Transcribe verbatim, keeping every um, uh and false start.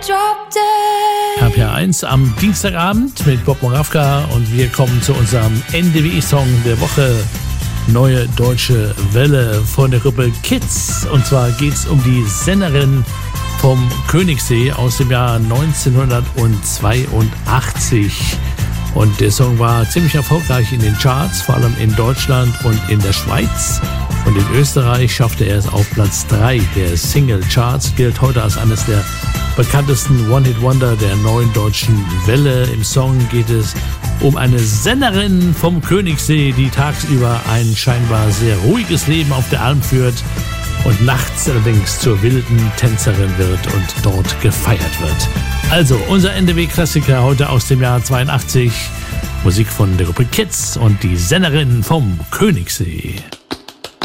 H P eins am Dienstagabend mit Bob Moravka und wir kommen zu unserem N D W I-Song der Woche. Neue deutsche Welle von der Gruppe Kids. Und zwar geht es um die Sängerin vom Königssee aus dem Jahr neunzehnhundertzweiundachtzig. Und der Song war ziemlich erfolgreich in den Charts, vor allem in Deutschland und in der Schweiz. Und in Österreich schaffte er es auf Platz drei der Single-Charts, gilt heute als eines der bekanntesten One-Hit-Wonder der neuen deutschen Welle. Im Song geht es um eine Sängerin vom Königssee, die tagsüber ein scheinbar sehr ruhiges Leben auf der Alm führt und nachts allerdings zur wilden Tänzerin wird und dort gefeiert wird. Also unser N D W-Klassiker heute aus dem Jahr zweiundachtzig, Musik von der Gruppe Kids und die Sängerin vom Königssee.